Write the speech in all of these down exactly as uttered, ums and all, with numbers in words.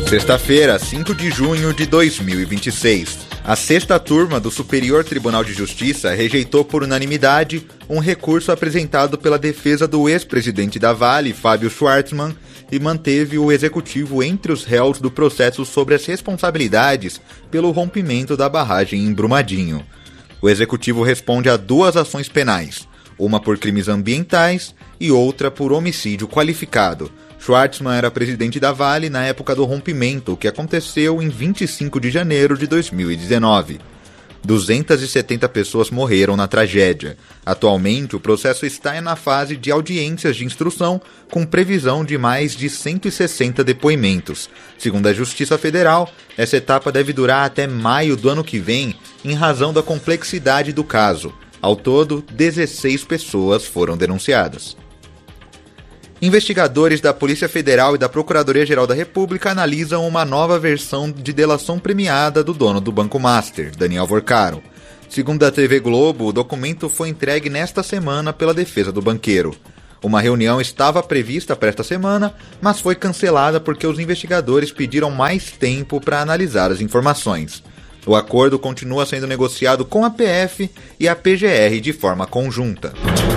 Sexta-feira, cinco de junho de dois mil e vinte e seis. A sexta turma do Superior Tribunal de Justiça rejeitou por unanimidade um recurso apresentado pela defesa do ex-presidente da Vale, Fábio Schwartzman, e manteve o executivo entre os réus do processo sobre as responsabilidades pelo rompimento da barragem em Brumadinho. O executivo responde a duas ações penais, uma por crimes ambientais e outra por homicídio qualificado. Schwartzman era presidente da Vale na época do rompimento, que aconteceu em vinte e cinco de janeiro de dois mil e dezenove. duzentas e setenta pessoas morreram na tragédia. Atualmente, o processo está na fase de audiências de instrução, com previsão de mais de cento e sessenta depoimentos. Segundo a Justiça Federal, essa etapa deve durar até maio do ano que vem, em razão da complexidade do caso. Ao todo, dezesseis pessoas foram denunciadas. Investigadores da Polícia Federal e da Procuradoria-Geral da República analisam uma nova versão de delação premiada do dono do Banco Master, Daniel Vorcaro. Segundo a T V Globo, o documento foi entregue nesta semana pela defesa do banqueiro. Uma reunião estava prevista para esta semana, mas foi cancelada porque os investigadores pediram mais tempo para analisar as informações. O acordo continua sendo negociado com a P F e a P G R de forma conjunta.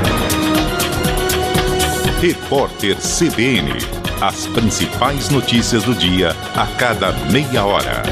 Repórter C B N. As principais notícias do dia a cada meia hora.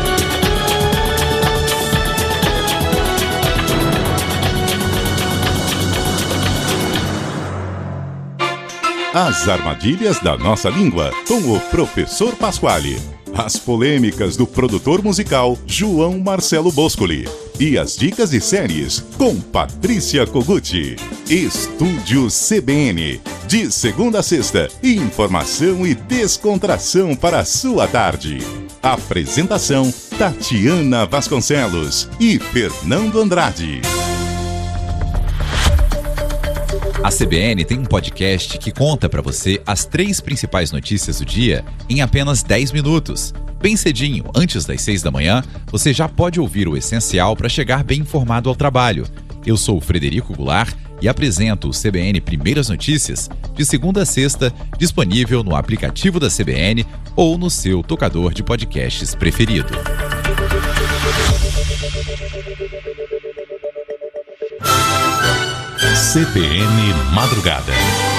As armadilhas da nossa língua, com o professor Pasquale. As polêmicas do produtor musical João Marcelo Boscoli. E as dicas de séries com Patrícia Koguchi. Estúdio C B N. De segunda a sexta, informação e descontração para a sua tarde. Apresentação: Tatiana Vasconcelos e Fernando Andrade. A C B N tem um podcast que conta para você as três principais notícias do dia em apenas dez minutos. Bem cedinho, antes das seis da manhã, você já pode ouvir o essencial para chegar bem informado ao trabalho. Eu sou o Frederico Goulart e apresento o C B N Primeiras Notícias de segunda a sexta, disponível no aplicativo da C B N ou no seu tocador de podcasts preferido. C B N Madrugada.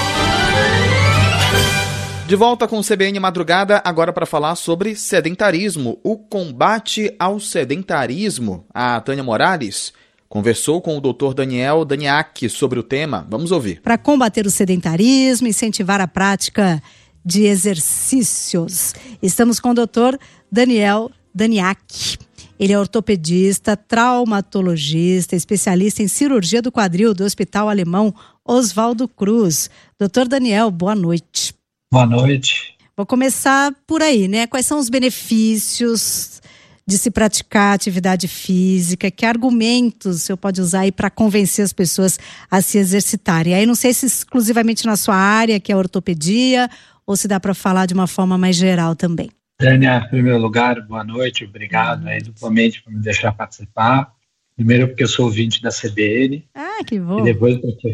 De volta com o C B N Madrugada, agora para falar sobre sedentarismo, o combate ao sedentarismo. A Tânia Morales conversou com o doutor Daniel Daniak sobre o tema. Vamos ouvir. Para combater o sedentarismo, incentivar a prática de exercícios, estamos com o doutor Daniel Daniak. Ele é ortopedista, traumatologista, especialista em cirurgia do quadril do Hospital Alemão Oswaldo Cruz. doutor Daniel, boa noite. Boa noite. Vou começar por aí, né? Quais são os benefícios de se praticar atividade física? Que argumentos o senhor pode usar aí para convencer as pessoas a se exercitarem? Aí não sei se exclusivamente na sua área, que é a ortopedia, ou se dá para falar de uma forma mais geral também. Tânia, em primeiro lugar, boa noite, obrigado aí duplamente por me deixar participar. Primeiro porque eu sou ouvinte da C B N. Ah, que bom. E depois porque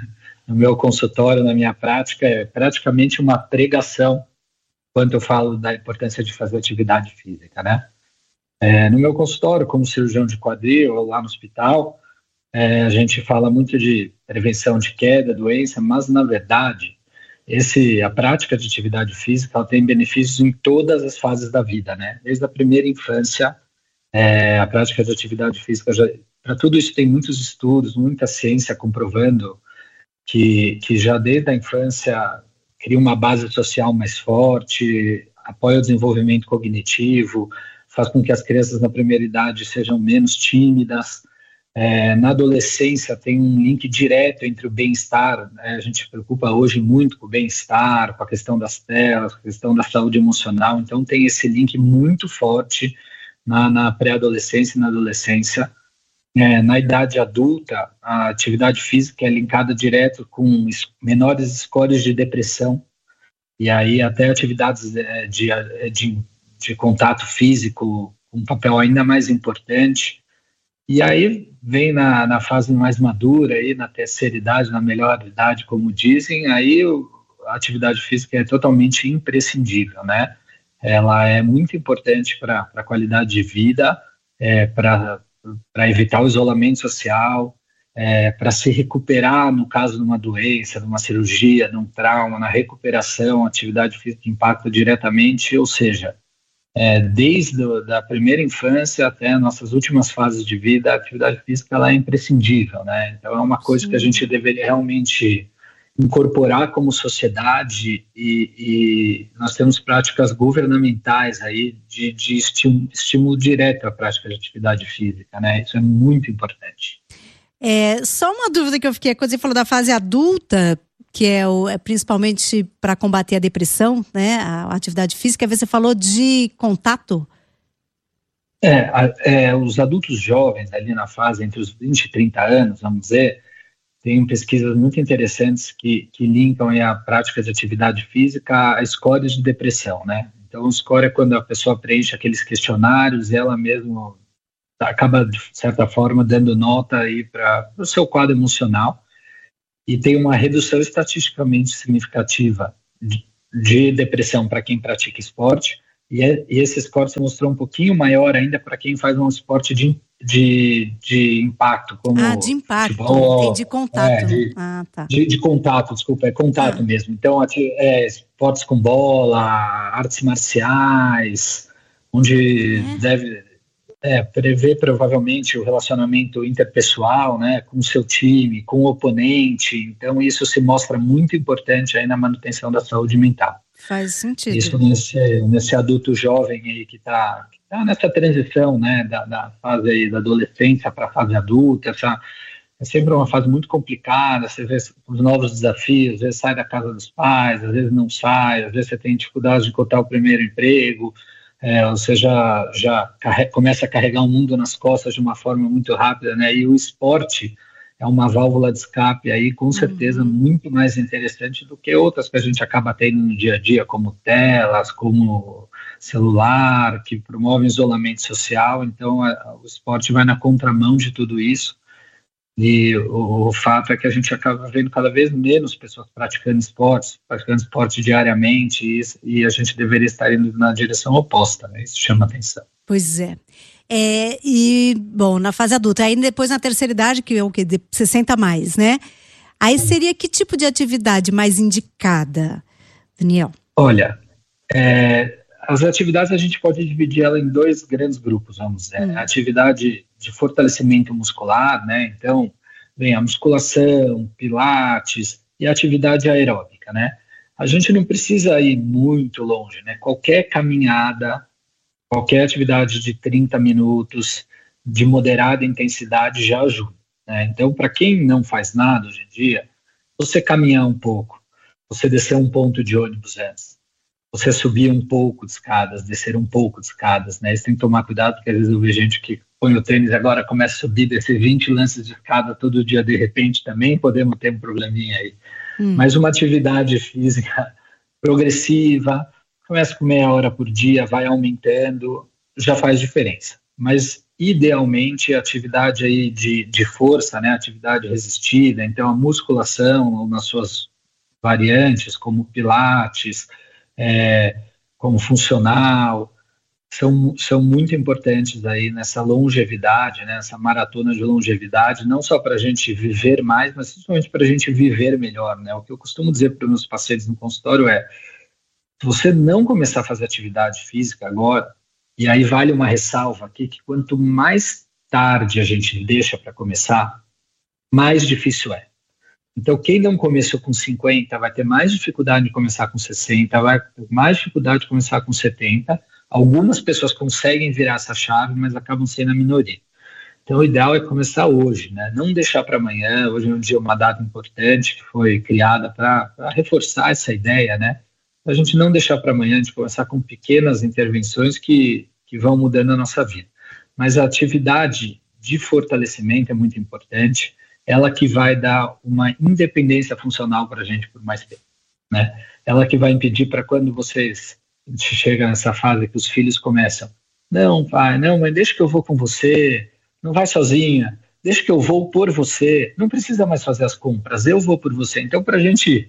no meu consultório, na minha prática, é praticamente uma pregação quando eu falo da importância de fazer atividade física, né? É, no meu consultório, como cirurgião de quadril, ou lá no hospital, é, a gente fala muito de prevenção de queda, doença, mas na verdade Esse, a prática de atividade física ela tem benefícios em todas as fases da vida, né? Desde a primeira infância, é, a prática de atividade física, para tudo isso tem muitos estudos, muita ciência comprovando que, que já desde a infância cria uma base social mais forte, apoia o desenvolvimento cognitivo, faz com que as crianças na primeira idade sejam menos tímidas. É, na adolescência tem um link direto entre o bem-estar, né? A gente se preocupa hoje muito com o bem-estar, com a questão das telas, com a questão da saúde emocional, então tem esse link muito forte na, na pré-adolescência e na adolescência. É, na idade adulta, a atividade física é linkada direto com menores scores de depressão, e aí até atividades de, de, de, de contato físico, um papel ainda mais importante. E aí vem na, na fase mais madura, aí, na terceira idade, na melhor idade, como dizem, aí o, a atividade física é totalmente imprescindível, né? ela é muito importante para a qualidade de vida, é, para evitar o isolamento social, é, para se recuperar no caso de uma doença, de uma cirurgia, de um trauma, na recuperação, a atividade física impacta diretamente, ou seja, é, desde a da primeira infância até nossas últimas fases de vida, a atividade física ela é imprescindível, né? Então é uma coisa Sim. que a gente deveria realmente incorporar como sociedade, e, e nós temos práticas governamentais aí de, de estímulo, estímulo direto à prática de atividade física, né? Isso é muito importante. É, só uma dúvida que eu fiquei, quando você falou da fase adulta, que é, o, é principalmente para combater a depressão, né? A, a atividade física, você falou de contato? É, a, é, os adultos jovens ali na fase entre os vinte e trinta anos, vamos dizer, tem pesquisas muito interessantes que, que linkam aí a prática de atividade física a scores de depressão, né? Então, o score é quando a pessoa preenche aqueles questionários e ela mesma acaba, de certa forma, dando nota aí para o seu quadro emocional, e tem uma redução estatisticamente significativa de, de depressão para quem pratica esporte, e, é, e esse score se mostrou um pouquinho maior ainda para quem faz um esporte de De, de impacto, como ah, de impacto, futebol, de contato. É, de, ah, tá. de, de contato, desculpa, é contato ah. mesmo. Então, é, esportes com bola, artes marciais, onde é. deve é, prever provavelmente o relacionamento interpessoal, né, com o seu time, com o oponente. Então, isso se mostra muito importante aí na manutenção da saúde mental. Faz sentido. Isso nesse, nesse adulto jovem aí que está tá nessa transição, né, da, da fase aí da adolescência para a fase adulta. Essa, é sempre uma fase muito complicada, você vê os novos desafios, às vezes sai da casa dos pais, às vezes não sai, às vezes você tem dificuldade de encontrar o primeiro emprego, é, você já, já carrega, começa a carregar o mundo nas costas de uma forma muito rápida, né, e o esporte é uma válvula de escape aí, com certeza, uhum. muito mais interessante do que outras que a gente acaba tendo no dia a dia, como telas, como celular, que promovem isolamento social. Então, a, o esporte vai na contramão de tudo isso, e o, o fato é que a gente acaba vendo cada vez menos pessoas praticando esportes, praticando esporte diariamente, e, e a gente deveria estar indo na direção oposta, né? Isso chama atenção. Pois é. É, e, bom, na fase adulta, aí depois na terceira idade, que é o quê? De sessenta mais, né? Aí seria que tipo de atividade mais indicada, Daniel? Olha, é, as atividades a gente pode dividir ela em dois grandes grupos, vamos dizer. Hum. A atividade de fortalecimento muscular, né? Então, vem a musculação, pilates e a atividade aeróbica, né? A gente não precisa ir muito longe, né? Qualquer caminhada, qualquer atividade de trinta minutos, de moderada intensidade, já ajuda, né? Então, para quem não faz nada hoje em dia, você caminhar um pouco, você descer um ponto de ônibus antes, você subir um pouco de escadas, descer um pouco de escadas, né? Você tem que tomar cuidado, porque às vezes eu vejo gente que põe o tênis e agora começa a subir, descer vinte lances de escada todo dia, de repente também podemos ter um probleminha aí. Hum. Mas uma atividade física progressiva, começa com meia hora por dia, vai aumentando, já faz diferença. Mas, idealmente, a atividade aí de, de força, né, atividade resistida, então a musculação nas suas variantes, como pilates, é, como funcional, são, são muito importantes aí nessa longevidade, né, essa maratona de longevidade, não só para a gente viver mais, mas principalmente para a gente viver melhor, né? O que eu costumo dizer para os meus pacientes no consultório é: se você não começar a fazer atividade física agora, e aí vale uma ressalva aqui, que quanto mais tarde a gente deixa para começar, mais difícil é. Então, quem não começou com cinquenta vai ter mais dificuldade de começar com sessenta, vai ter mais dificuldade de começar com setenta. Algumas pessoas conseguem virar essa chave, mas acabam sendo a minoria. Então, o ideal é começar hoje, né? Não deixar para amanhã. Hoje é um dia, uma data importante que foi criada para reforçar essa ideia, né? A gente não deixar para amanhã, a gente começar com pequenas intervenções que, que vão mudando a nossa vida. Mas a atividade de fortalecimento é muito importante, ela que vai dar uma independência funcional para a gente por mais tempo, né? Ela que vai impedir para quando vocês chegam nessa fase que os filhos começam, não, pai, não, mas deixa que eu vou com você, não vai sozinha, deixa que eu vou por você, não precisa mais fazer as compras, eu vou por você. Então, para a gente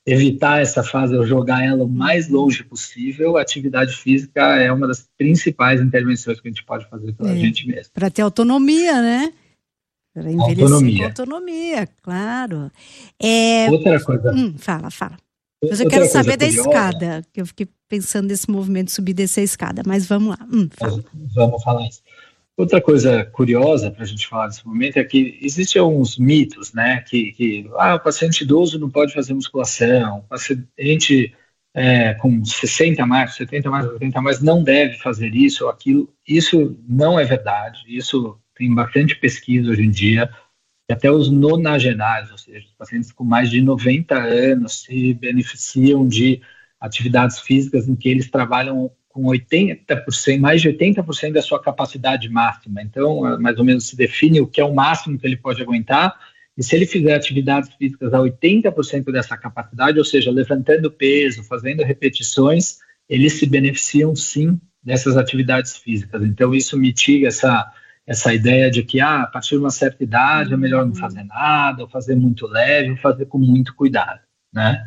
evitar essa fase, ou jogar ela o mais longe possível, a atividade física é uma das principais intervenções que a gente pode fazer pela é, gente mesmo. Para ter autonomia, né? Para envelhecer autonomia. com autonomia, claro. É... Outra coisa... Hum, fala, fala. Mas eu quero saber da curiosa, escada, que eu fiquei pensando nesse movimento de subir e descer a escada, mas vamos lá. Hum, fala. Vamos falar isso. Outra coisa curiosa para a gente falar nesse momento é que existem alguns mitos, né, que, que ah, o paciente idoso não pode fazer musculação, o paciente é, com sessenta a mais, setenta a mais, oitenta a mais não deve fazer isso ou aquilo. Isso não é verdade, isso tem bastante pesquisa hoje em dia, e até os nonagenários, ou seja, os pacientes com mais de noventa anos se beneficiam de atividades físicas em que eles trabalham com oitenta por cento, mais de oitenta por cento da sua capacidade máxima. Então, mais ou menos se define o que é o máximo que ele pode aguentar, e se ele fizer atividades físicas a oitenta por cento dessa capacidade, ou seja, levantando peso, fazendo repetições, eles se beneficiam sim dessas atividades físicas. Então, isso mitiga essa, essa ideia de que ah, a partir de uma certa idade é melhor não fazer nada, ou fazer muito leve, ou fazer com muito cuidado, né?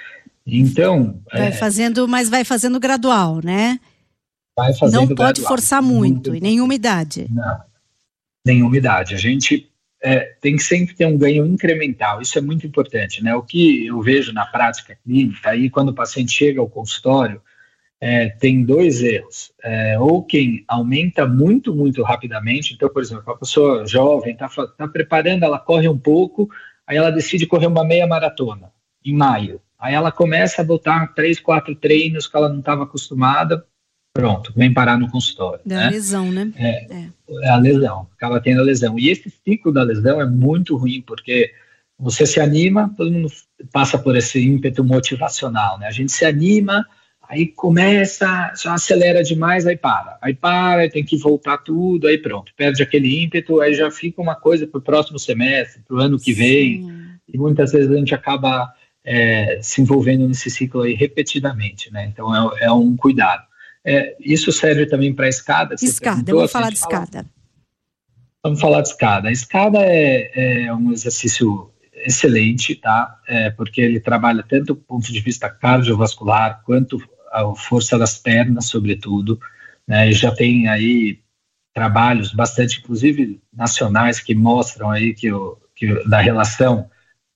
Então, vai é, fazendo, mas vai fazendo gradual, né? Vai fazendo Não pode gradual, forçar muito, muito, em nenhuma idade. Não, nenhuma idade. A gente é, tem que sempre ter um ganho incremental, isso é muito importante, né? O que eu vejo na prática clínica, aí quando o paciente chega ao consultório, é, tem dois erros. É, ou quem aumenta muito, muito rapidamente, então, por exemplo, a pessoa jovem está tá preparando, ela corre um pouco, aí ela decide correr uma meia maratona, em maio. Aí ela começa a botar três, quatro treinos que ela não estava acostumada, pronto, vem parar no consultório. Da né? lesão, né? É, é. é a lesão, acaba tendo a lesão. E esse ciclo da lesão é muito ruim, porque você se anima, todo mundo passa por esse ímpeto motivacional, né? A gente se anima, aí começa, já acelera demais, aí para. Aí para, aí tem que voltar tudo, aí pronto, perde aquele ímpeto, aí já fica uma coisa para o próximo semestre, para o ano que vem, Sim. e muitas vezes a gente acaba... É, se envolvendo nesse ciclo aí repetidamente, né? Então é, é um cuidado. É, isso serve também para a escada. Escada, eu vou falar de escada. Fala, vamos falar de escada. A escada é, é um exercício excelente, tá? É, porque ele trabalha tanto do ponto de vista cardiovascular quanto a força das pernas, sobretudo. Né? E já tem aí trabalhos bastante, inclusive nacionais, que mostram aí que, o, que da relação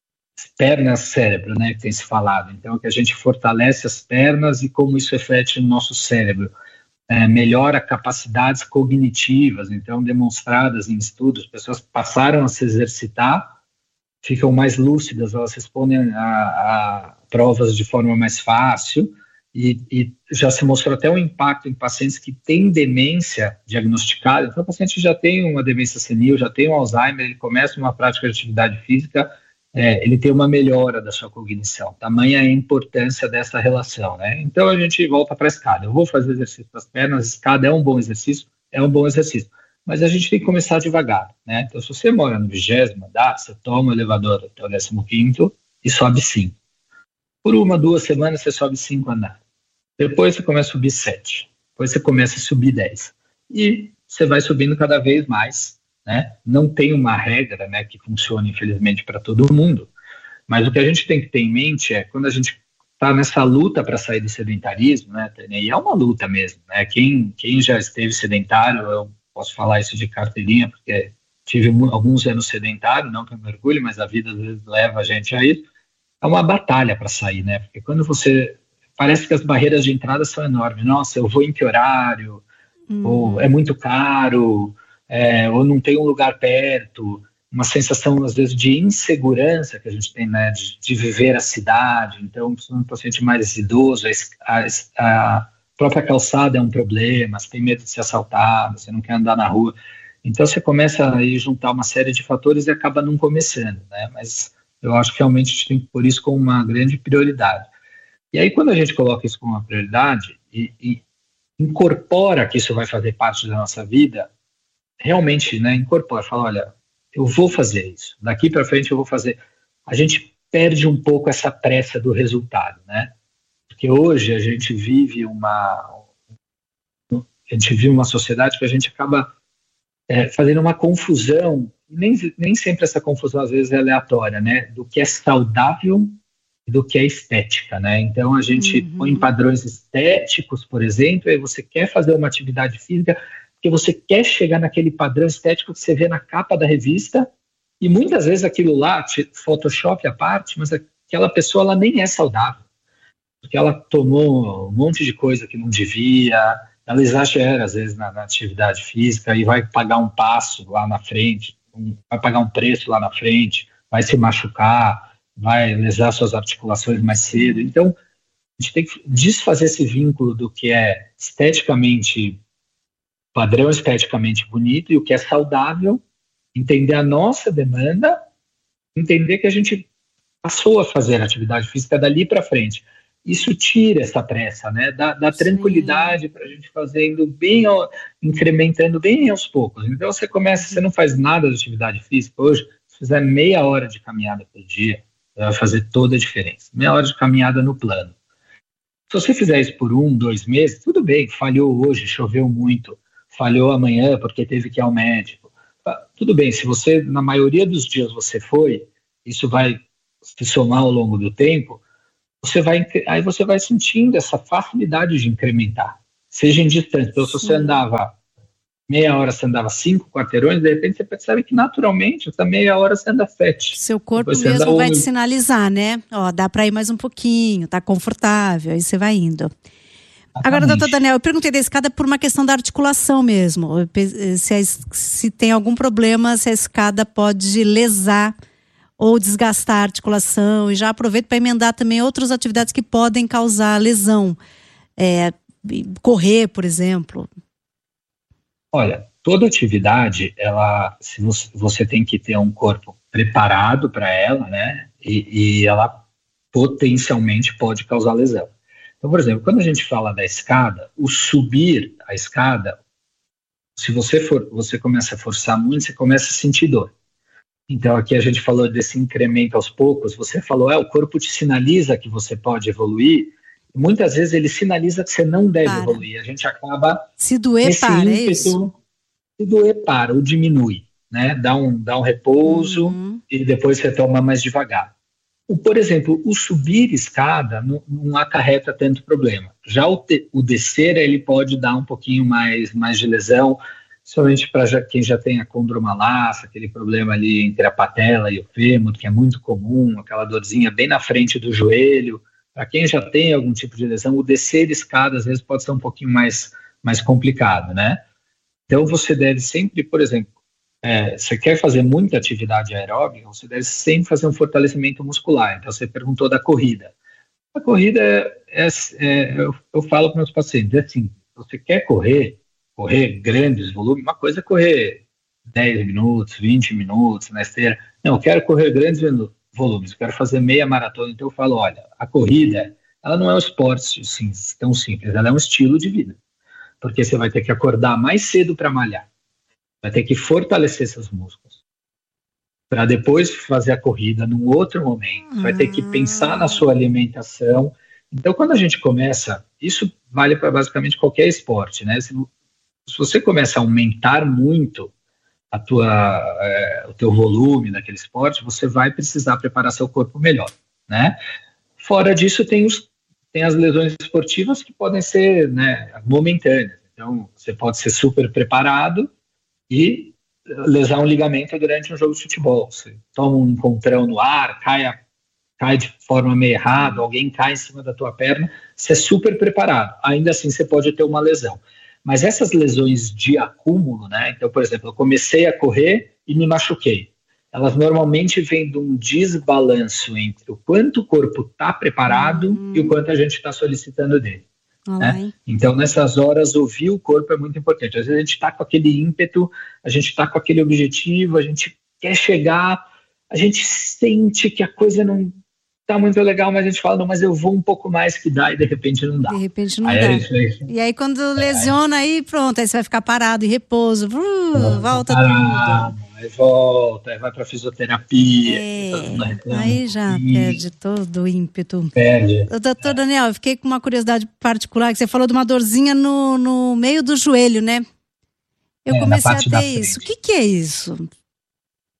pernas-cérebro, né, que tem se falado. Então, que a gente fortalece as pernas e como isso reflete no nosso cérebro. É, melhora capacidades cognitivas, então, demonstradas em estudos, pessoas passaram a se exercitar, ficam mais lúcidas, elas respondem a, a provas de forma mais fácil, e, e já se mostrou até um impacto em pacientes que têm demência diagnosticada. Então, o paciente já tem uma demência senil, já tem um Alzheimer, ele começa uma prática de atividade física, É, ele tem uma melhora da sua cognição, tamanha a importância dessa relação, né? Então a gente volta para a escada. Eu vou fazer exercício das pernas, a escada é um bom exercício, é um bom exercício, mas a gente tem que começar devagar, né? Então, se você mora no vigésimo andar, você toma o elevador até o décimo quinto e sobe cinco. Por uma, duas semanas você sobe cinco andares. Depois você começa a subir sete. Depois você começa a subir dez. E você vai subindo cada vez mais. Né? Não tem uma regra, né, que funcione, infelizmente, para todo mundo, mas o que a gente tem que ter em mente é quando a gente está nessa luta para sair do sedentarismo, né, e é uma luta mesmo, né? Quem, quem já esteve sedentário, eu posso falar isso de carteirinha, porque tive alguns anos sedentário, não que eu me orgulhe, mas a vida às vezes leva a gente a isso, é uma batalha para sair, né? Porque quando você, parece que as barreiras de entrada são enormes, nossa, eu vou em que horário, hum. ou é muito caro, É, ou não tem um lugar perto, uma sensação, às vezes, de insegurança que a gente tem, né, de, de viver a cidade. Então, um paciente mais idoso, a, a própria calçada é um problema, você tem medo de ser assaltado, você não quer andar na rua. Então, você começa a juntar uma série de fatores e acaba não começando, né? Mas eu acho que realmente a gente tem que pôr isso como uma grande prioridade. E aí, quando a gente coloca isso como uma prioridade e, e incorpora que isso vai fazer parte da nossa vida, realmente, né, incorpora, fala, olha, eu vou fazer isso, daqui para frente eu vou fazer. A gente perde um pouco essa pressa do resultado, né? Porque hoje a gente vive uma, a gente vive uma sociedade que a gente acaba é, fazendo uma confusão, nem, nem sempre essa confusão às vezes é aleatória, né? Do que é saudável do que é estética, né? Então a gente uhum. põe padrões estéticos, por exemplo, aí você quer fazer uma atividade física porque você quer chegar naquele padrão estético que você vê na capa da revista, e muitas vezes aquilo lá, Photoshop à parte, mas aquela pessoa ela nem é saudável, porque ela tomou um monte de coisa que não devia, ela exagera às vezes na, na atividade física e vai pagar um passo lá na frente, um, vai pagar um preço lá na frente, vai se machucar, vai lesar suas articulações mais cedo. Então, a gente tem que desfazer esse vínculo do que é esteticamente, padrão esteticamente bonito e o que é saudável, entender a nossa demanda, entender que a gente passou a fazer atividade física dali para frente. Isso tira essa pressa, né? Dá, dá tranquilidade para a gente fazendo bem, incrementando bem aos poucos. Então, você começa, você não faz nada de atividade física hoje, se fizer meia hora de caminhada por dia, vai fazer toda a diferença. Meia hora de caminhada no plano. Se você fizer isso por um, dois meses, tudo bem, falhou hoje, choveu muito, falhou amanhã porque teve que ir ao médico. Tudo bem, se você, na maioria dos dias você foi, isso vai se somar ao longo do tempo, você vai, aí você vai sentindo essa facilidade de incrementar, seja em distância. Então, se você andava meia hora, você andava cinco quarteirões, de repente você percebe que naturalmente, essa meia hora você anda sete. Seu corpo mesmo vai te sinalizar, né? Ó, dá para ir mais um pouquinho, tá confortável, aí você vai indo. Exatamente. Agora, doutor Daniel, eu perguntei da escada por uma questão da articulação mesmo. Se, a, se tem algum problema, se a escada pode lesar ou desgastar a articulação. E já aproveito para emendar também outras atividades que podem causar lesão. É, correr, por exemplo. Olha, toda atividade, ela, se você, você tem que ter um corpo preparado para ela, né? E, e ela potencialmente pode causar lesão. Então, por exemplo, quando a gente fala da escada, o subir a escada, se você for, você começa a forçar muito, você começa a sentir dor. Então, aqui a gente falou desse incremento aos poucos, você falou, é, o corpo te sinaliza que você pode evoluir, muitas vezes ele sinaliza que você não deve para. evoluir, a gente acaba... Se doer, para, ímpeto, é isso? Se doer, para, ou diminui, né? Dá um, dá um repouso uhum. e depois retoma mais devagar. O, por exemplo, o subir escada não, não acarreta tanto problema. Já o, te, o descer, ele pode dar um pouquinho mais, mais de lesão, principalmente para quem já tem a condromalácia, aquele problema ali entre a patela e o fêmur, que é muito comum, aquela dorzinha bem na frente do joelho. Para quem já tem algum tipo de lesão, o descer escada às vezes pode ser um pouquinho mais, mais complicado, né? Então você deve sempre, por exemplo, é, você quer fazer muita atividade aeróbica, você deve sempre fazer um fortalecimento muscular. Então você perguntou da corrida. A corrida, é, é, é, eu, eu falo para meus pacientes, é assim, você quer correr, correr grandes volumes, uma coisa é correr dez minutos, vinte minutos na esteira. Não, eu quero correr grandes volumes, eu quero fazer meia maratona. Então eu falo, olha, a corrida, ela não é um esporte assim, tão simples, ela é um estilo de vida. Porque você vai ter que acordar mais cedo para malhar, vai ter que fortalecer seus músculos, para depois fazer a corrida num outro momento, uhum. vai ter que pensar na sua alimentação. Então, quando a gente começa, isso vale para basicamente qualquer esporte, né? Se, se você começa a aumentar muito a tua, é, o teu volume naquele esporte, você vai precisar preparar seu corpo melhor, né? Fora disso, tem os Tem as lesões esportivas que podem ser, né, momentâneas. Então, você pode ser super preparado e lesar um ligamento durante um jogo de futebol. Você toma um encontrão no ar, cai, a, cai de forma meio errada, alguém cai em cima da tua perna, você é super preparado. Ainda assim, você pode ter uma lesão. Mas essas lesões de acúmulo, né? Então, por exemplo, eu comecei a correr e me machuquei. Elas normalmente vêm de um desbalanço entre o quanto o corpo está preparado uhum. e o quanto a gente está solicitando dele. Né? Então, nessas horas, ouvir o corpo é muito importante. Às vezes a gente está com aquele ímpeto, a gente está com aquele objetivo, a gente quer chegar, a gente sente que a coisa não está muito legal, mas a gente fala, não, mas eu vou um pouco mais que dá, e de repente não dá. De repente não aí dá. É isso, é isso. E aí quando é, lesiona, aí pronto, aí você vai ficar parado, em repouso, uh, volta parado. tudo. Aí volta, aí vai para fisioterapia. É, aí já e... perde todo o ímpeto. Perde. Doutor é. Daniel, eu fiquei com uma curiosidade particular, que você falou de uma dorzinha no, no meio do joelho, né? Eu é, comecei a ter isso. O que, que é isso?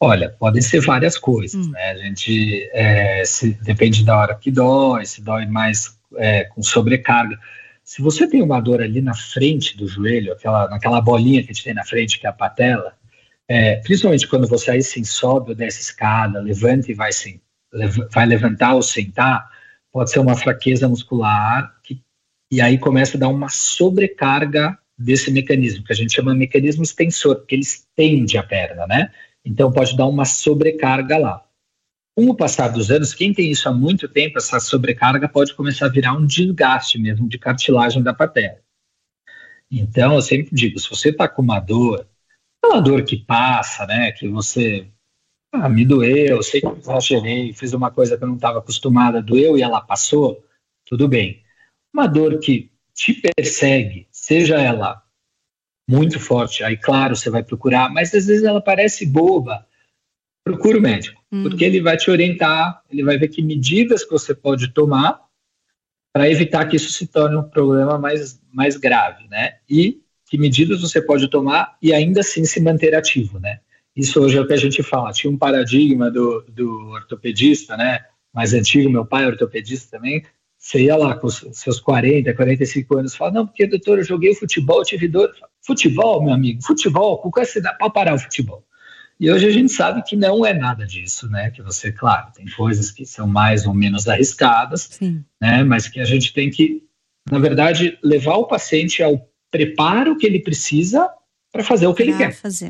Olha, podem ser várias coisas, hum. né? A gente, é, se, depende da hora que dói, se dói mais é, com sobrecarga. Se você tem uma dor ali na frente do joelho, aquela, naquela bolinha que a gente tem na frente, que é a patela, é, principalmente quando você aí sim sobe ou desce escada, levanta e vai, sim, lev- vai levantar ou sentar, pode ser uma fraqueza muscular, que, e aí começa a dar uma sobrecarga desse mecanismo, que a gente chama de mecanismo extensor, porque ele estende a perna, né? Então pode dar uma sobrecarga lá. Com o passar dos anos, quem tem isso há muito tempo, essa sobrecarga pode começar a virar um desgaste mesmo de cartilagem da patela. Então eu sempre digo, se você está com uma dor, aquela dor que passa, né, que você, ah, me doeu, eu sei que eu exagerei, fiz uma coisa que eu não estava acostumada, doeu e ela passou, tudo bem. Uma dor que te persegue, seja ela muito forte, aí claro, você vai procurar, mas às vezes ela parece boba, procura o médico, hum. porque ele vai te orientar, ele vai ver que medidas que você pode tomar para evitar que isso se torne um problema mais, mais grave, né? E que medidas você pode tomar e ainda assim se manter ativo, né? Isso hoje é o que a gente fala. Tinha um paradigma do, do ortopedista, né? Mais antigo, meu pai é ortopedista também. Você ia lá com os seus quarenta, quarenta e cinco anos e fala, não, porque doutor, eu joguei futebol, tive dor. Futebol, meu amigo, futebol, com que você dá para parar o futebol? E hoje a gente sabe que não é nada disso, né? Que você, claro, tem coisas que são mais ou menos arriscadas, Sim. né? Mas que a gente tem que, na verdade, levar o paciente ao preparo que ele precisa para fazer o que pra ele quer. Fazer.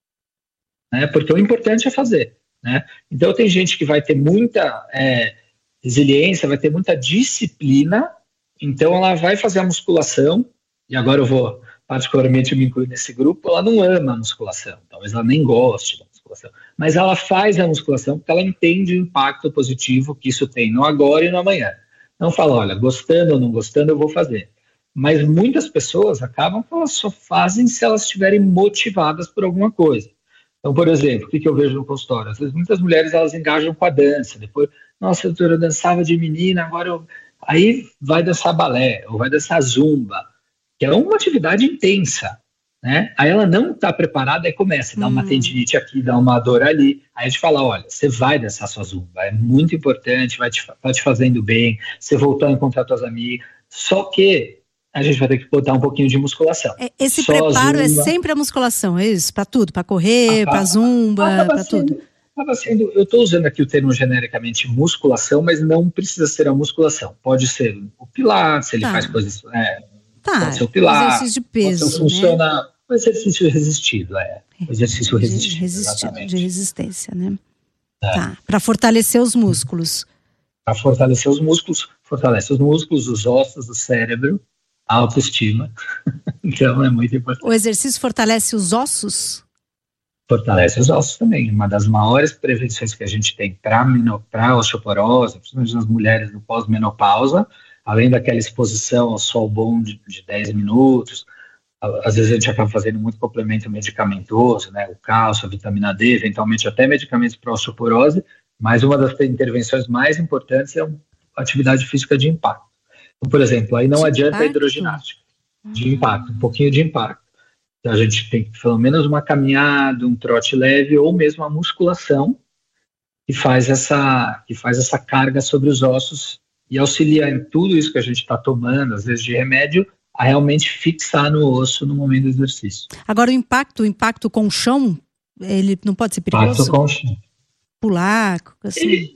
Né? Porque o importante é fazer, né? Então tem gente que vai ter muita é, resiliência, vai ter muita disciplina, então ela vai fazer a musculação, e agora eu vou, particularmente me incluir nesse grupo, ela não ama a musculação, talvez ela nem goste da musculação, mas ela faz a musculação porque ela entende o impacto positivo que isso tem no agora e no amanhã. Não fala, olha, gostando ou não gostando, eu vou fazer. Mas muitas pessoas acabam que elas só fazem se elas estiverem motivadas por alguma coisa. Então, por exemplo, o que, que eu vejo no consultório? Às vezes muitas mulheres elas engajam com a dança, depois, nossa, doutora, eu dançava de menina, agora eu... Aí vai dançar balé, ou vai dançar zumba, que é uma atividade intensa, né? Aí ela não está preparada, aí começa, dá uma hum. tendinite aqui, dá uma dor ali, aí a gente fala, olha, você vai dançar sua zumba, é muito importante, vai te, vai te fazendo bem, você voltou a encontrar suas amigas, só que a gente vai ter que botar um pouquinho de musculação. Esse Só preparo zumba. É sempre a musculação, é isso? Para tudo, para correr, para zumba, para tudo. Acaba sendo, eu estou usando aqui o termo genericamente musculação, mas não precisa ser a musculação. Pode ser o pilates, ele tá. faz coisas... É, tá, pode ser o pilates, exercício de peso, pode ser, funciona, né? O exercício resistido, é. O exercício resistido, de, resistido de resistência, né? É. Tá, para fortalecer os músculos. Para fortalecer os músculos, fortalece os músculos, os ossos, o cérebro, a autoestima. Então é muito importante. O exercício fortalece os ossos? Fortalece os ossos também. Uma das maiores prevenções que a gente tem para a osteoporose, principalmente nas mulheres no pós-menopausa, além daquela exposição ao sol bom de, de dez minutos, às vezes a gente acaba fazendo muito complemento medicamentoso, né? O cálcio, a vitamina D, eventualmente até medicamentos para osteoporose, mas uma das intervenções mais importantes é a atividade física de impacto. Então, por exemplo, aí não de adianta impacto? a hidroginástica, de impacto, um pouquinho de impacto. Então a gente tem pelo menos uma caminhada, um trote leve ou mesmo a musculação que faz essa, que faz essa carga sobre os ossos e auxilia em tudo isso que a gente está tomando, às vezes de remédio, a realmente fixar no osso no momento do exercício. Agora o impacto, o impacto com o chão, ele não pode ser perigoso? Impacto com o chão. Pular, assim? E,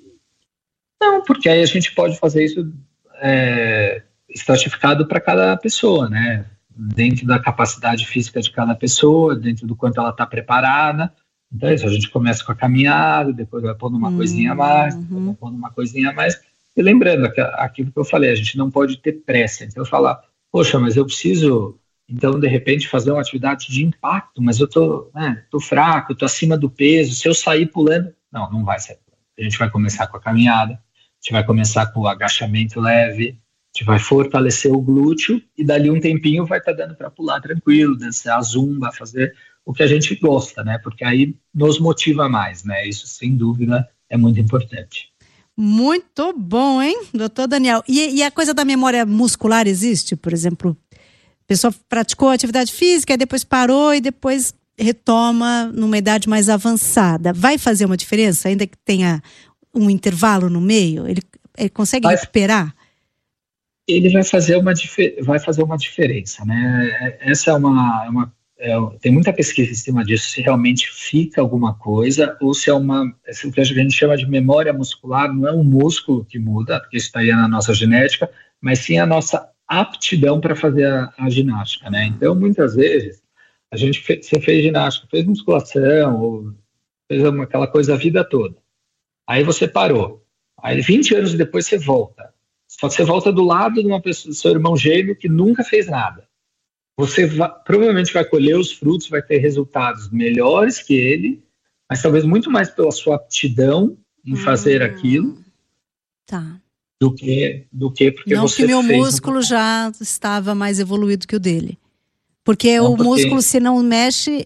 não, porque aí a gente pode fazer isso é, estratificado para cada pessoa, né? Dentro da capacidade física de cada pessoa, dentro do quanto ela está preparada. Então é isso, a gente começa com a caminhada, depois vai pondo uma uhum. coisinha a mais, depois vai pondo uma coisinha a mais. E lembrando, aquilo que eu falei, a gente não pode ter pressa. Então eu falar, poxa, mas eu preciso, então, de repente, fazer uma atividade de impacto, mas eu tô, né, tô fraco, tô acima do peso, se eu sair pulando... Não, não vai sair pulando. A gente vai começar com a caminhada, a gente vai começar com o agachamento leve, a gente vai fortalecer o glúteo e dali um tempinho vai estar tá dando para pular tranquilo, dançar a zumba, fazer o que a gente gosta, né? Porque aí nos motiva mais, né? Isso, sem dúvida, é muito importante. Muito bom, hein, doutor Daniel? E, e a coisa da memória muscular existe? Por exemplo, a pessoa praticou atividade física, depois parou e depois retoma numa idade mais avançada. Vai fazer uma diferença, ainda que tenha um intervalo no meio? Ele, ele consegue vai, recuperar? Ele vai fazer uma, vai fazer uma diferença, né? Essa é uma... É uma é, tem muita pesquisa em cima disso, se realmente fica alguma coisa, ou se é uma... Se o que a gente chama de memória muscular, não é um músculo que muda, porque isso estaria na nossa genética, mas sim a nossa aptidão para fazer a, a ginástica, né? Então, muitas vezes, a gente fez, você fez ginástica, fez musculação, ou fez uma, aquela coisa a vida toda. Aí você parou. Aí vinte anos depois você volta. Só que você volta do lado de uma pessoa, do seu irmão gêmeo que nunca fez nada. Você vai, provavelmente vai colher os frutos, vai ter resultados melhores que ele, mas talvez muito mais pela sua aptidão em hum, fazer aquilo. Tá. Do que, do que porque não você que meu fez músculo um... já estava mais evoluído que o dele. Porque não, o porque... músculo, se não mexe,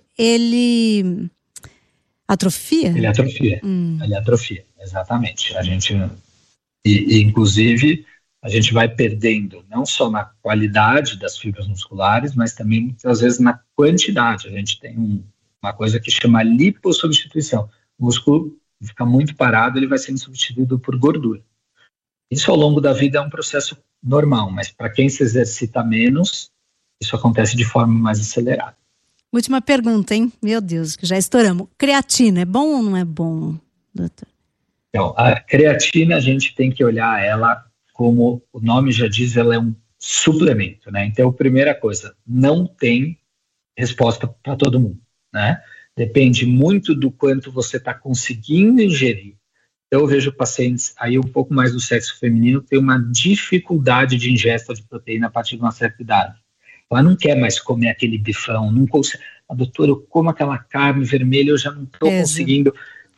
ele atrofia? Ele atrofia, hum. ele atrofia, exatamente. A gente, e, e, inclusive, a gente vai perdendo não só na qualidade das fibras musculares, mas também, muitas vezes, na quantidade. A gente tem um, uma coisa que chama lipossubstituição. O músculo fica muito parado, ele vai sendo substituído por gordura. Isso ao longo da vida é um processo normal, mas para quem se exercita menos, isso acontece de forma mais acelerada. Última pergunta, hein? Meu Deus, que já estouramos. Creatina, é bom ou não é bom, doutor? Então, a creatina, a gente tem que olhar ela como o nome já diz, ela é um suplemento, né? Então, primeira coisa, não tem resposta para todo mundo, né? Depende muito do quanto você está conseguindo ingerir. Então, eu vejo pacientes aí um pouco mais do sexo feminino que tem uma dificuldade de ingesta de proteína a partir de uma certa idade. Ela não quer mais comer aquele bifão, não consegue. A doutora, eu como aquela carne vermelha, eu já não estou conseguindo.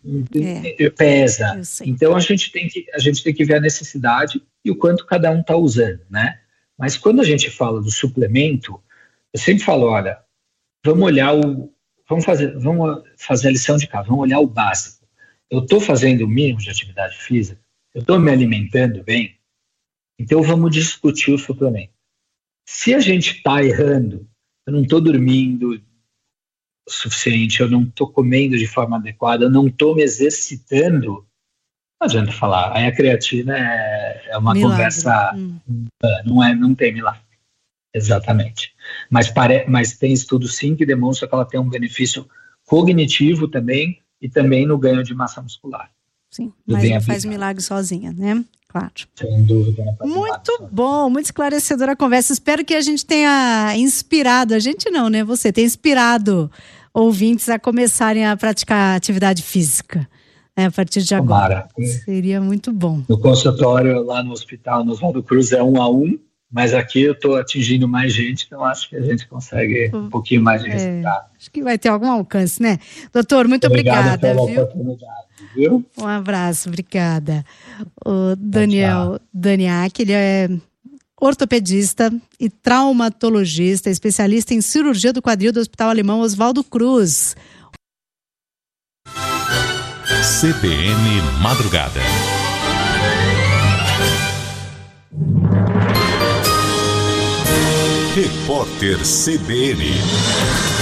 É. Pesa. Então, a gente, tem que, a gente tem que ver a necessidade e o quanto cada um está usando, né? Mas quando a gente fala do suplemento, eu sempre falo, olha, vamos olhar o... Vamos fazer, vamos fazer a lição de casa, vamos olhar o básico. Eu estou fazendo o mínimo de atividade física? Eu estou me alimentando bem? Então vamos discutir o suplemento. Se a gente está errando, eu não estou dormindo o suficiente, eu não estou comendo de forma adequada, eu não estou me exercitando, não adianta falar. Aí a creatina é, é uma milagre. Conversa, hum. não, é, não tem milagre. Exatamente. Mas, pare, mas tem estudos sim que demonstram que ela tem um benefício cognitivo também, e também no ganho de massa muscular. Sim, mas não faz milagre sozinha, né? Claro. Sem dúvida. Muito bom, muito esclarecedora a conversa. Espero que a gente tenha inspirado, a gente não, né? Você tenha inspirado ouvintes a começarem a praticar atividade física, né? A partir de agora. Tomara. Seria muito bom. No consultório, lá no hospital, no Oswaldo Cruz, é um a um. Mas aqui eu estou atingindo mais gente, então acho que a gente consegue um pouquinho mais de resultado. É, acho que vai ter algum alcance, né? Doutor, muito Obrigado obrigada. Pela viu? Oportunidade, viu? Um abraço, obrigada. O Daniel Daniak, ele é ortopedista e traumatologista, especialista em cirurgia do quadril do Hospital Alemão Oswaldo Cruz. C B N Madrugada. Repórter C B N.